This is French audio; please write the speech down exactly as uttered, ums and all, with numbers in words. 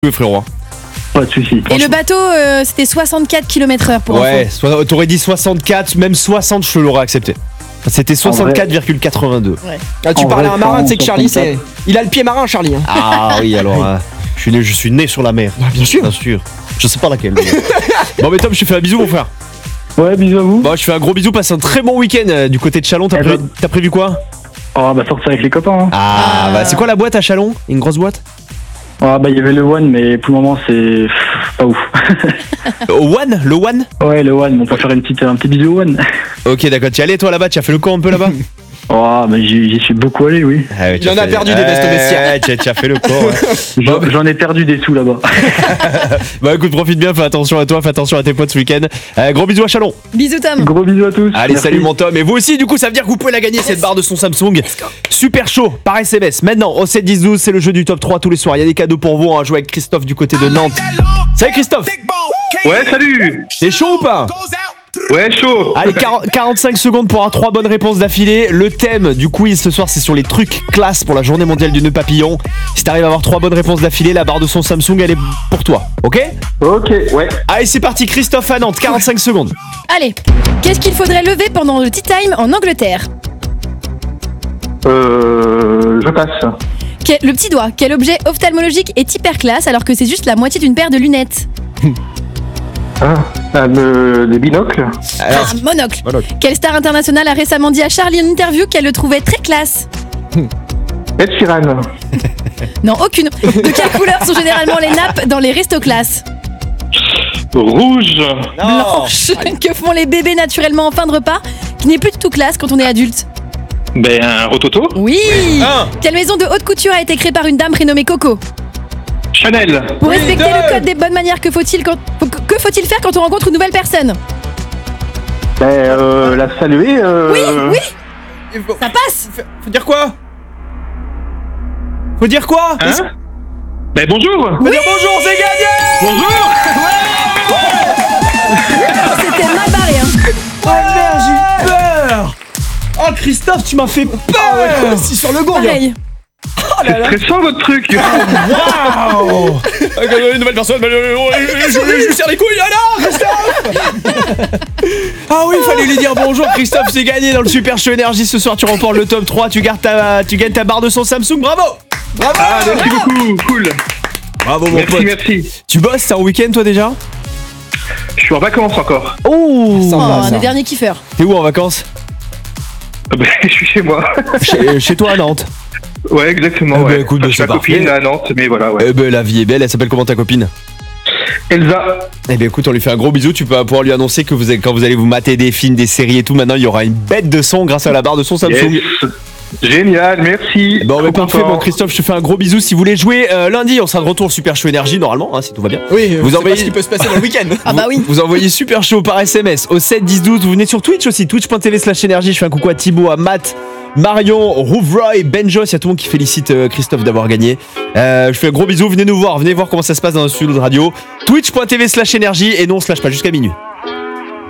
Oui, frérot. Pas de soucis. Et le bateau, euh, c'était soixante-quatre kilomètres heure pour Ouais, info. so- t'aurais dit soixante-quatre, même soixante, je l'aurais accepté. C'était soixante-quatre virgule quatre-vingt-deux. Ah, tu En parlais vrai, à un marin, cent, tu sais que Charlie, c'est. soixante-quatre. Il a le pied marin, Charlie. Hein. Ah oui, alors, hein, je, suis né, je suis né sur la mer. Ah, bien sûr. Bien sûr. Je sais pas laquelle. mais- Bon, mais Tom, je te fais un bisou, mon frère. Ouais, bisous à vous. Bon, je fais un gros bisou, passe un très bon week-end euh, du côté de Chalon. T'as Eh pré- ben- t'as prévu quoi? Oh, bah sortir avec les copains. Hein. Ah, Ah. bah c'est quoi la boîte à Chalon? Une grosse boîte? Ah, bah il y avait le One, mais pour le moment, c'est pff, pas ouf. Au One? Le One? Ouais, le One, on peut faire une petite, un petit bisou au One. Ok, d'accord. Tu es allé toi là-bas? Tu as fait le camp un peu là-bas? Oh, bah j'y j'y suis beaucoup allé, oui. Ah ouais, Il tu as en a fait- perdu des vestes au vestiaire. Ouais, tu as- tu as fait le camp. Ouais. J'en j'en ai perdu des sous là-bas. Bah écoute, profite bien, fais attention à toi, fais attention à tes potes ce week-end. Euh, gros bisous à Chalon. Bisous Tom. Gros bisous à tous. Allez, Merci. salut mon Tom. Et vous aussi, du coup, ça veut dire que vous pouvez la gagner cette barre de son Samsung. Super chaud par S M S. Maintenant, au sept dix douze, c'est le jeu du top trois tous les soirs. Il y a des cadeaux pour vous. On va jouer avec Christophe du côté de Nantes. Salut Christophe. Ouais, salut. T'es chaud ou pas? Ouais, chaud. Allez, quarante quarante-cinq secondes pour avoir trois bonnes réponses d'affilée. Le thème du quiz ce soir, c'est sur les trucs classe pour la journée mondiale du nœud papillon. Si t'arrives à avoir trois bonnes réponses d'affilée, la barre de son Samsung, elle est pour toi. Ok? Ok, ouais. Allez, c'est parti. Christophe à Nantes, quarante-cinq secondes. Allez, qu'est-ce qu'il faudrait lever pendant le tea time en Angleterre? Euh. Je passe. Quel- Le petit doigt. Quel objet ophtalmologique est hyper classe alors que c'est juste la moitié d'une paire de lunettes? Ah, ah, le, les binocles. Alors, Ah, monocle. monocle. Quelle star internationale a récemment dit à Charlie en interview qu'elle le trouvait très classe? Ed Sheeran. Non, aucune. De quelle couleur sont généralement les nappes dans les restos-classes? Rouge. Blanche. Que font les bébés naturellement en fin de repas qui n'est plus du tout classe quand on est adulte? Ben, un rototo. Oui. Un. Quelle maison de haute couture a été créée par une dame prénommée Coco? Chanel. Pour Oui, respecter deux. le code des bonnes manières, que faut-il quand- que faut-il faire quand on rencontre une nouvelle personne? Ben, euh, la saluer. Euh... Oui, oui, ça passe. Faut dire quoi? Faut dire quoi? Hein Ben, bonjour. Faut dire bonjour, c'est gagné! Bonjour. C'était mal barré, hein. Oh merde, j'ai eu peur! Oh Christophe, tu m'as fait peur! Si sur le gong. Pareil. C'est stressant votre truc. Waouh! Une nouvelle personne, je, je lui serre les couilles, alors Christophe! Ah oui, il fallait lui dire bonjour Christophe, c'est gagné dans le Super Show Énergie ce soir, tu remportes le top trois, tu, gardes ta, tu gagnes ta barre de son Samsung, bravo! Bravo! Ah, merci beaucoup. Cool. Bravo mon Merci, pote. merci. Tu bosses, c'est un week-end toi déjà? Je suis en vacances encore. Oh! Oh, Sympa, un ça. des derniers kiffeurs. T'es où en vacances? Ben, je suis chez moi. Chez, chez toi à Nantes. Ouais, exactement. Eh ben, ouais. écoute, Enfin, bah, je suis c'est ma copine parfait. à Nantes, mais voilà, ouais. Eh ben la vie est belle, elle s'appelle comment ta copine? Elsa. Eh bien écoute, on lui fait un gros bisou, tu peux pouvoir lui annoncer que vous avez- quand vous allez vous mater des films, des séries et tout, maintenant il y aura une bête de son grâce à la barre de son Samsung. Yes. Génial, merci. Bon Trop mais parfait, content. bon Christophe, je te fais un gros bisou. Si vous voulez jouer euh, lundi, on sera de retour au Super Show Énergie normalement, hein, si tout va bien. Oui, Vous vous envoyez- envoyez ce qui peut se passer dans le week-end. Ah bah oui. Vous envoyez Super Show par S M S au sept dix douze, vous venez sur Twitch aussi, twitch point t v slash énergie, je fais un coucou à Thibaut, à Matt, Marion, Rouvroy, Benjos, il y a tout le monde qui félicite euh, Christophe d'avoir gagné. Euh, je fais un gros bisou, venez nous voir, venez voir comment ça se passe dans un studio de radio. twitch point t v slash énergie et non on se lâche pas jusqu'à minuit.